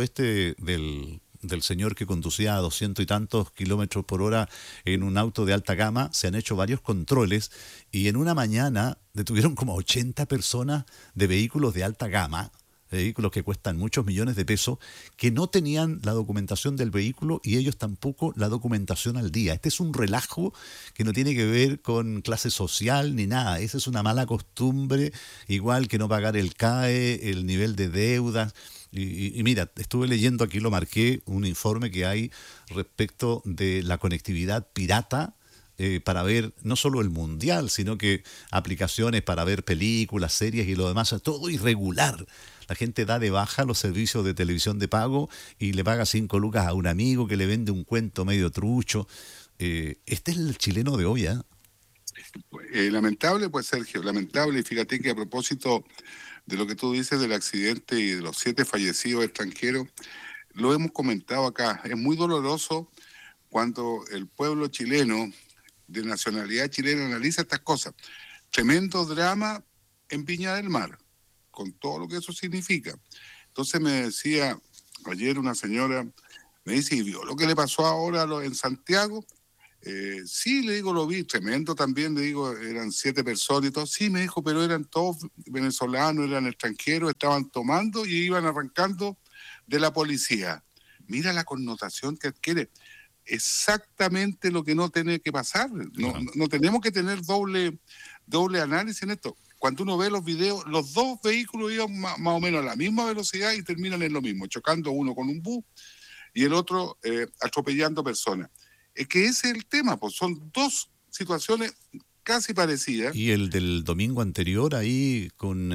del señor que conducía a 200 y tantos kilómetros por hora en un auto de alta gama, se han hecho varios controles y en una mañana detuvieron como 80 personas de vehículos de alta gama, vehículos que cuestan muchos millones de pesos, que no tenían la documentación del vehículo y ellos tampoco la documentación al día. Este es un relajo que no tiene que ver con clase social ni nada. Esa es una mala costumbre, igual que no pagar el CAE, el nivel de deudas. Y mira, estuve leyendo, aquí lo marqué, un informe que hay respecto de la conectividad pirata para ver no solo el mundial, sino que aplicaciones para ver películas, series y lo demás, todo irregular. La gente da de baja los servicios de televisión de pago y le paga 5 lucas a un amigo que le vende un cuento medio trucho. Este es el chileno de hoy, ¿eh? Lamentable, pues, Sergio, lamentable. Y fíjate que a propósito de lo que tú dices del accidente y de los 7 fallecidos extranjeros, lo hemos comentado acá. Es muy doloroso cuando el pueblo chileno, de nacionalidad chilena, analiza estas cosas. Tremendo drama en Viña del Mar, con todo lo que eso significa. Entonces me decía ayer una señora, me dice, ¿y vio lo que le pasó ahora en Santiago? Sí, le digo, lo vi, tremendo también, le digo, eran 7 personas y todo. Sí, me dijo, pero eran todos venezolanos, eran extranjeros, estaban tomando y iban arrancando de la policía. Mira la connotación que adquiere. Exactamente lo que no tiene que pasar. No tenemos que tener doble análisis en esto. Cuando uno ve los videos, los dos vehículos iban más o menos a la misma velocidad y terminan en lo mismo, chocando uno con un bus y el otro atropellando personas. Es que ese es el tema, pues son dos situaciones casi parecidas. Y el del domingo anterior ahí con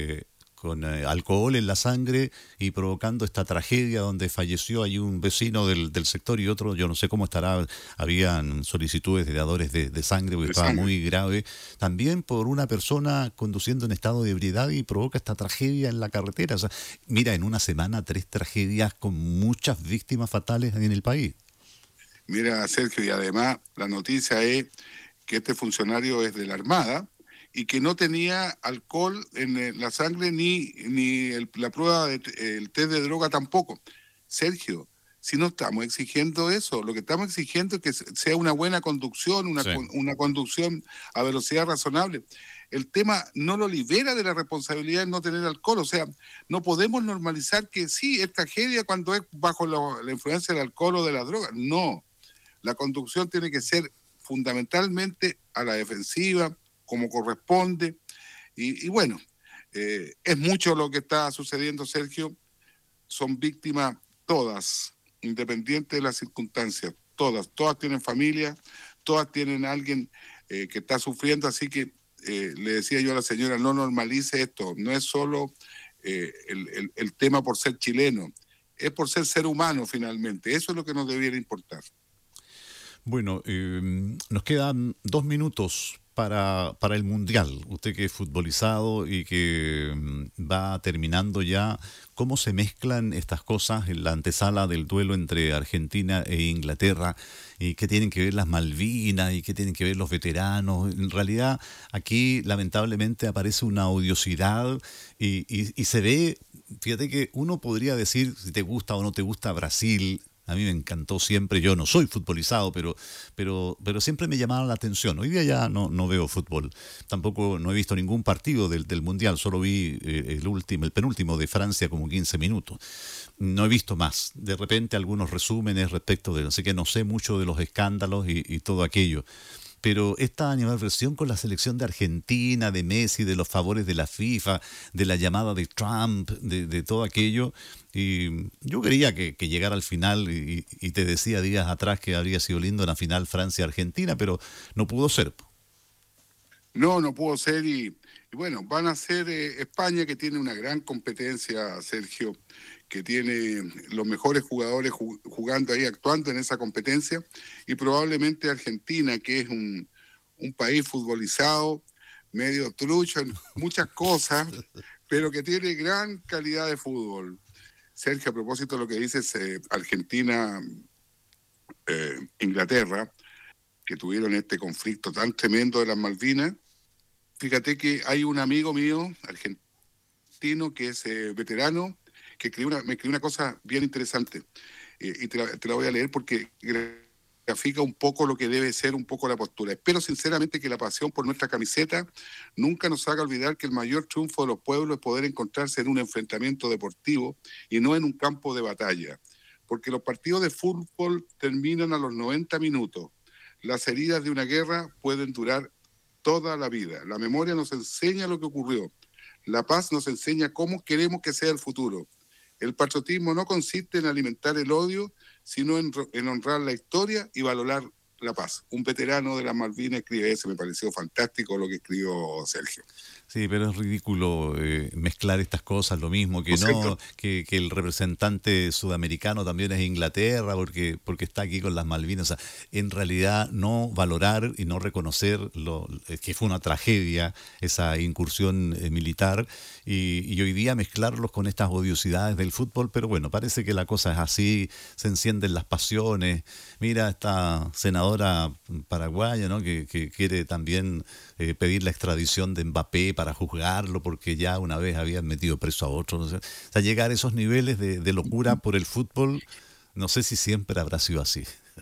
alcohol en la sangre y provocando esta tragedia donde falleció ahí un vecino del sector y otro, yo no sé cómo estará, habían solicitudes de dadores de sangre porque estaba muy grave, también por una persona conduciendo en estado de ebriedad y provoca esta tragedia en la carretera. O sea, mira, en una semana 3 tragedias con muchas víctimas fatales en el país. Mira, Sergio, y además la noticia es que este funcionario es de la Armada y que no tenía alcohol en la sangre ni la prueba el test de droga tampoco. Sergio, si no estamos exigiendo eso, lo que estamos exigiendo es que sea una buena conducción, una conducción a velocidad razonable. El tema no lo libera de la responsabilidad de no tener alcohol, o sea, no podemos normalizar que sí, es tragedia cuando es bajo la influencia del alcohol o de la droga. No. La conducción tiene que ser fundamentalmente a la defensiva, como corresponde. Y bueno, es mucho lo que está sucediendo, Sergio. Son víctimas todas, independiente de las circunstancias. Todas tienen familia, todas tienen a alguien que está sufriendo. Así que le decía yo a la señora, no normalice esto. No es solo el tema por ser chileno, es por ser humano finalmente. Eso es lo que nos debiera importar. Bueno, nos quedan 2 minutos para el Mundial. Usted que es futbolizado y que va terminando ya, ¿cómo se mezclan estas cosas en la antesala del duelo entre Argentina e Inglaterra? ¿Y qué tienen que ver las Malvinas? ¿Y qué tienen que ver los veteranos? En realidad, aquí lamentablemente aparece una odiosidad y se ve, fíjate que uno podría decir si te gusta o no te gusta Brasil. A mí me encantó siempre, yo no soy futbolizado, pero siempre me llamaba la atención. Hoy día ya no veo fútbol, tampoco no he visto ningún partido del Mundial, solo vi el penúltimo de Francia como 15 minutos. No he visto más, de repente algunos resúmenes respecto de, así que no sé mucho de los escándalos y todo aquello. Pero esta animadversión con la selección de Argentina, de Messi, de los favores de la FIFA, de la llamada de Trump, de todo aquello, y yo quería que llegara al final y te decía días atrás que habría sido lindo en la final Francia-Argentina, pero no pudo ser. No pudo ser y bueno, van a ser España, que tiene una gran competencia, Sergio, que tiene los mejores jugadores jugando ahí, actuando en esa competencia, y probablemente Argentina, que es un país futbolizado, medio trucho en muchas cosas, pero que tiene gran calidad de fútbol. Sergio, a propósito de lo que dices, Argentina, Inglaterra, que tuvieron este conflicto tan tremendo de las Malvinas, fíjate que hay un amigo mío, argentino, que es veterano, que me escribió una cosa bien interesante, y te la voy a leer porque grafica un poco lo que debe ser un poco la postura. Espero sinceramente que la pasión por nuestra camiseta nunca nos haga olvidar que el mayor triunfo de los pueblos es poder encontrarse en un enfrentamiento deportivo y no en un campo de batalla, porque los partidos de fútbol terminan a los 90 minutos. Las heridas de una guerra pueden durar toda la vida. La memoria nos enseña lo que ocurrió. La paz nos enseña cómo queremos que sea el futuro. El patriotismo no consiste en alimentar el odio, sino en honrar la historia y valorar la paz. Un veterano de las Malvinas escribe eso, me pareció fantástico lo que escribió Sergio. Sí, pero es ridículo mezclar estas cosas, lo mismo que ¿cierto? que el representante sudamericano también es Inglaterra porque está aquí con las Malvinas. O sea, en realidad no valorar y no reconocer que fue una tragedia esa incursión militar y hoy día mezclarlos con estas odiosidades del fútbol, pero bueno, parece que la cosa es así, se encienden las pasiones. Mira, esta senadora paraguaya, ¿no? que quiere también pedir la extradición de Mbappé para juzgarlo porque ya una vez habían metido preso a otro. No sé. O sea, llegar a esos niveles de locura por el fútbol, no sé si siempre habrá sido así.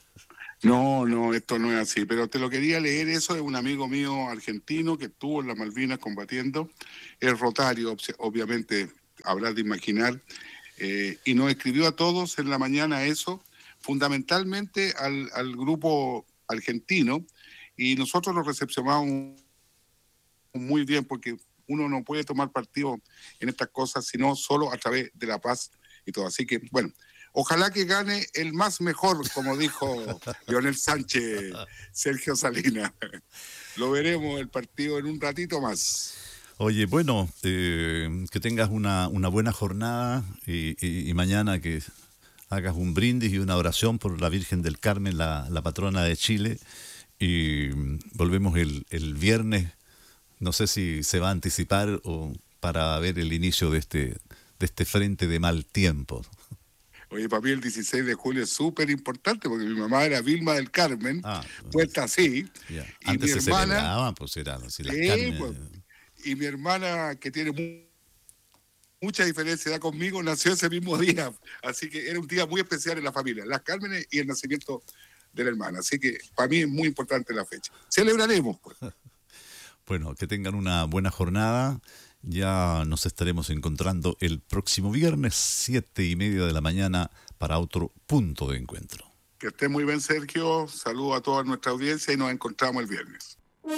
No, esto no es así, pero te lo quería leer, eso es un amigo mío argentino que estuvo en las Malvinas combatiendo, es Rotario, obviamente habrás de imaginar, y nos escribió a todos en la mañana eso, fundamentalmente al grupo argentino, y nosotros lo recepcionamos muy bien porque uno no puede tomar partido en estas cosas sino solo a través de la paz y todo. Así que, bueno, ojalá que gane el más mejor, como dijo Leonel Sánchez, Sergio Salinas. Lo veremos el partido en un ratito más. Oye, bueno, que tengas una buena jornada y mañana que hagas un brindis y una oración por la Virgen del Carmen, la patrona de Chile, y volvemos el viernes. No sé si se va a anticipar o para ver el inicio de este frente de mal tiempo. Oye, para mí el 16 de julio es súper importante porque mi mamá era Vilma del Carmen, puesta así. Ya. Y Antes mi se hermana, celebraban, pues eran así las sí, Carmen. pues, y mi hermana, que tiene mucha diferencia de edad conmigo, nació ese mismo día. Así que era un día muy especial en la familia, las Cármenes y el nacimiento de la hermana. Así que para mí es muy importante la fecha. Celebraremos, pues. Bueno, que tengan una buena jornada. Ya nos estaremos encontrando el próximo viernes, 7:30 de la mañana, para otro punto de encuentro. Que esté muy bien, Sergio. Saludo a toda nuestra audiencia y nos encontramos el viernes.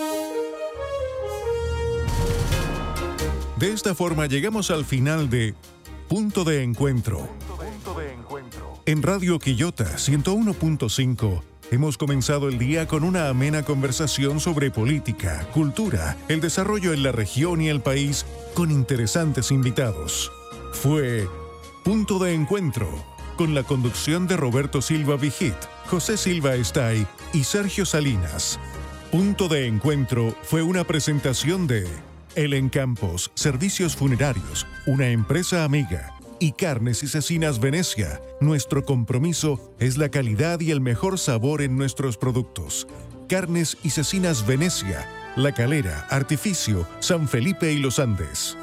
De esta forma llegamos al final de Punto de Encuentro. En Radio Quillota 101.5 hemos comenzado el día con una amena conversación sobre política, cultura, el desarrollo en la región y el país con interesantes invitados. Fue Punto de Encuentro con la conducción de Roberto Silva Vigit, José Silva Estay y Sergio Salinas. Punto de Encuentro fue una presentación de El Encampos, Servicios Funerarios, una empresa amiga, y Carnes y Cecinas Venecia. Nuestro compromiso es la calidad y el mejor sabor en nuestros productos. Carnes y Cecinas Venecia, La Calera, Artificio, San Felipe y Los Andes.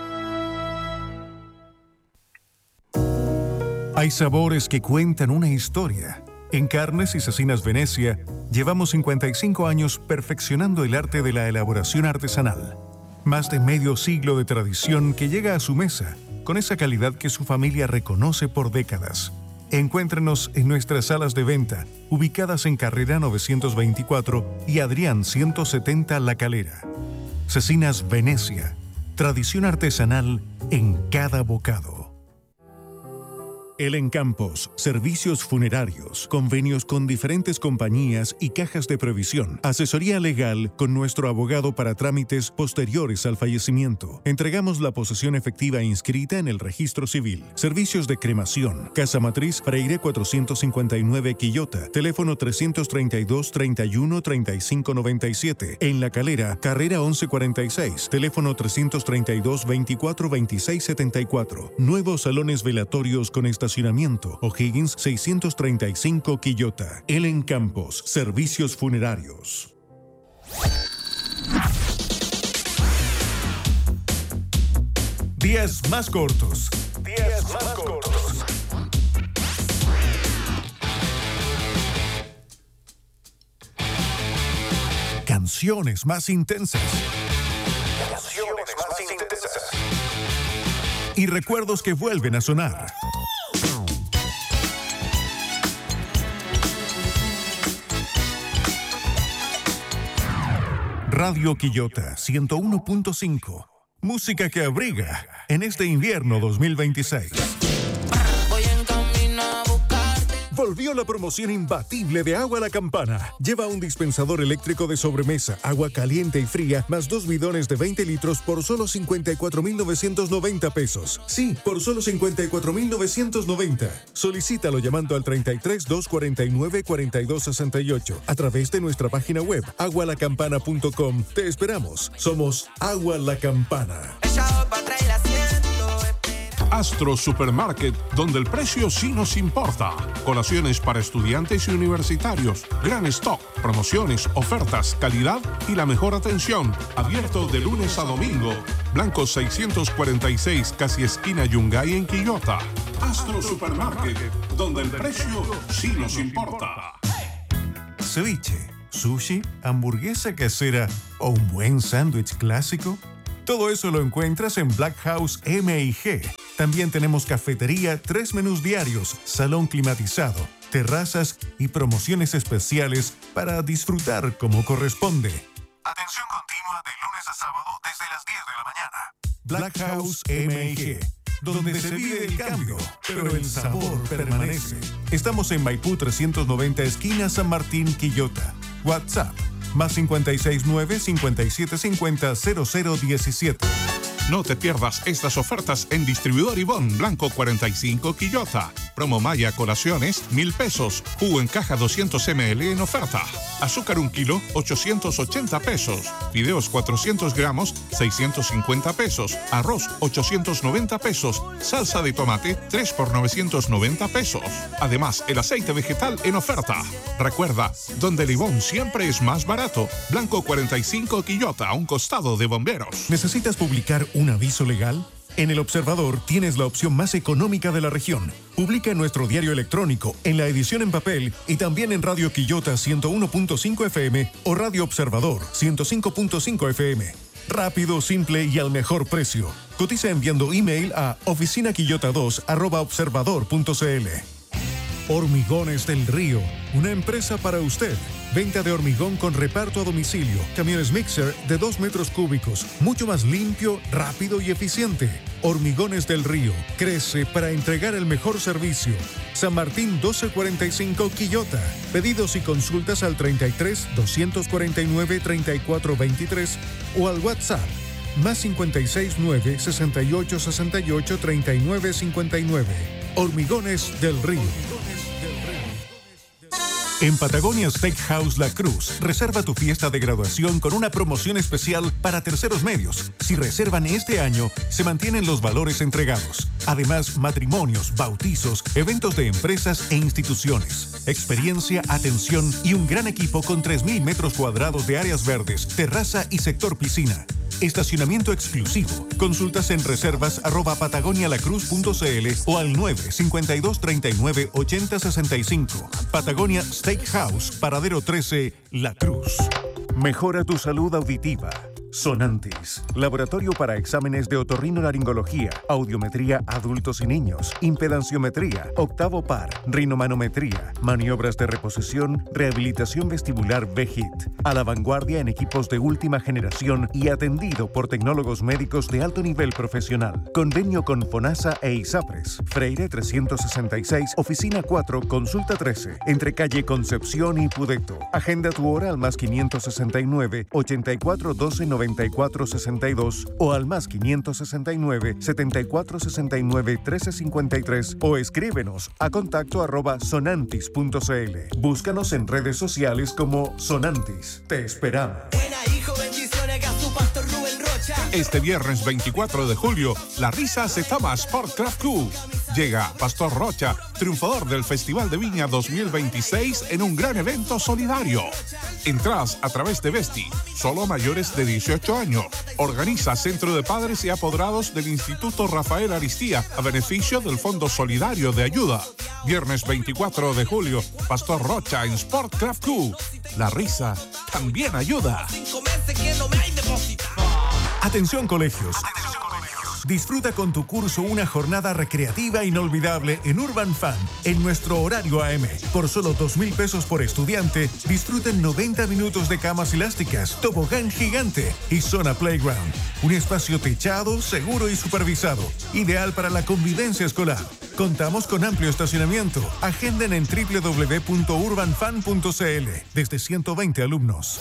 Hay sabores que cuentan una historia. En Carnes y Cecinas Venecia llevamos 55 años perfeccionando el arte de la elaboración artesanal. Más de medio siglo de tradición que llega a su mesa con esa calidad que su familia reconoce por décadas. Encuéntrenos en nuestras salas de venta, ubicadas en Carrera 924 y Adrián 170 La Calera. Cecinas Venecia, tradición artesanal en cada bocado. El Encampos, servicios funerarios, convenios con diferentes compañías y cajas de previsión, asesoría legal con nuestro abogado para trámites posteriores al fallecimiento. Entregamos la posesión efectiva inscrita en el registro civil. Servicios de cremación, Casa Matriz Freire 459 Quillota, teléfono 332 31 35 97. En La Calera, Carrera 1146, teléfono 332 24 26 74. Nuevos salones velatorios con estacionamiento, O'Higgins 635 Quillota. El Encampos, servicios funerarios. Días más cortos. Canciones más intensas. Y recuerdos que vuelven a sonar. Radio Quillota 101.5. Música que abriga en este invierno 2026. Volvió la promoción imbatible de Agua La Campana. Lleva un dispensador eléctrico de sobremesa, agua caliente y fría, más 2 bidones de 20 litros por solo 54,990 pesos. Sí, por solo 54,990. Solicítalo llamando al 33 249 4268 a través de nuestra página web agualacampana.com. Te esperamos. Somos Agua La Campana. Astro Supermarket, donde el precio sí nos importa. Colaciones para estudiantes y universitarios, gran stock, promociones, ofertas, calidad y la mejor atención. Abierto de lunes a domingo. Blanco 646, casi esquina Yungay en Quillota. Astro Supermarket, donde el precio sí nos importa. Ceviche, sushi, hamburguesa casera o un buen sándwich clásico. Todo eso lo encuentras en Black House M&G. También tenemos cafetería, 3 menús diarios, salón climatizado, terrazas y promociones especiales para disfrutar como corresponde. Atención continua de lunes a sábado desde las 10 de la mañana. Black House M&G, donde se vive el cambio, pero el sabor permanece. Estamos en Maipú 390, esquina San Martín, Quillota. WhatsApp, más 569-5750-0017. No te pierdas estas ofertas en Distribuidor Ivón, Blanco 45, Quillota. Promo Maya Colaciones, 1,000 pesos. Jugo en caja 200 ml en oferta. Azúcar 1 kilo, 880 pesos. Fideos 400 gramos, 650 pesos. Arroz, 890 pesos. Salsa de tomate, 3 por 990 pesos. Además, el aceite vegetal en oferta. Recuerda, donde el Ivón siempre es más barato. Blanco 45, Quillota, a un costado de Bomberos. ¿Necesitas publicar un aviso legal? En El Observador tienes la opción más económica de la región. Publica en nuestro diario electrónico, en la edición en papel y también en Radio Quillota 101.5 FM o Radio Observador 105.5 FM. Rápido, simple y al mejor precio. Cotiza enviando email a oficinaquillota2@observador.cl. Hormigones del Río, una empresa para usted. Venta de hormigón con reparto a domicilio. Camiones mixer de 2 metros cúbicos. Mucho más limpio, rápido y eficiente. Hormigones del Río. Crece para entregar el mejor servicio. San Martín 1245, Quillota. Pedidos y consultas al 33 249 3423 o al WhatsApp más 569 68 68 39 59. Hormigones del Río. En Patagonia Steakhouse La Cruz, reserva tu fiesta de graduación con una promoción especial para terceros medios. Si reservan este año, se mantienen los valores entregados. Además, matrimonios, bautizos, eventos de empresas e instituciones. Experiencia, atención y un gran equipo con 3,000 metros cuadrados de áreas verdes, terraza y sector piscina. Estacionamiento exclusivo. Consultas en reservas@patagonialacruz.cl o al 952-39-8065. Patagonia Steakhouse, Paradero 13, La Cruz. Mejora tu salud auditiva. Sonantis, laboratorio para exámenes de otorrinolaringología, audiometría adultos y niños, impedanciometría, octavo par, rinomanometría, maniobras de reposición, rehabilitación vestibular VHIT, a la vanguardia en equipos de última generación y atendido por tecnólogos médicos de alto nivel profesional. Convenio con FONASA e ISAPRES, Freire 366, oficina 4, consulta 13, entre calle Concepción y Pudeto. Agenda tu hora al más 569 84 12 9462 o al más 569 7469 1353 o escríbenos a contacto@sonantis.cl. Búscanos en redes sociales como Sonantis. Te esperamos. Este viernes 24 de julio, la risa se toma Sport Craft Q. Llega Pastor Rocha, triunfador del Festival de Viña 2026 en un gran evento solidario. Entrás a través de Vesti, solo mayores de 18 años. Organiza Centro de Padres y Apoderados del Instituto Rafael Aristía a beneficio del Fondo Solidario de Ayuda. Viernes 24 de julio, Pastor Rocha en Sport Craft Q. La risa también ayuda. Atención colegios. Disfruta con tu curso una jornada recreativa inolvidable en Urban Fun, en nuestro horario AM. Por solo 2,000 pesos por estudiante, disfruten 90 minutos de camas elásticas, tobogán gigante y zona playground. Un espacio techado, seguro y supervisado, ideal para la convivencia escolar. Contamos con amplio estacionamiento. Agenden en www.urbanfan.cl desde 120 alumnos.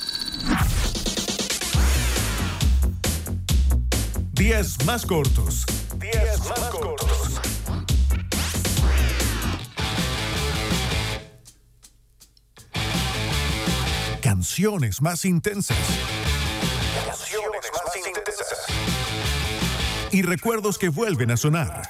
Días más cortos. Canciones más intensas. Y recuerdos que vuelven a sonar.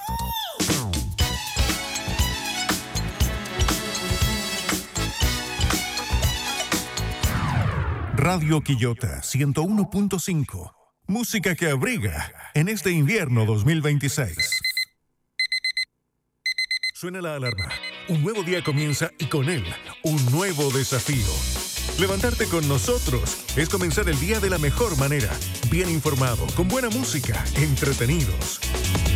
Radio Quillota 101.5. Música que abriga en este invierno 2026. Suena la alarma. Un nuevo día comienza y con él, un nuevo desafío. Levantarte con nosotros es comenzar el día de la mejor manera. Bien informado, con buena música, entretenidos.